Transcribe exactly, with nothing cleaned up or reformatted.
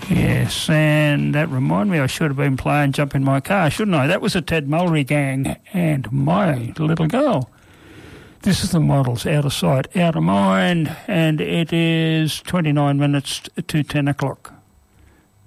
Yes, and that reminded me I should have been playing Jump in My Car, shouldn't I? That was a Ted Mulry gang and My Little Girl. This is the Models, Out of Sight, Out of Mind, and it is twenty-nine minutes to ten o'clock.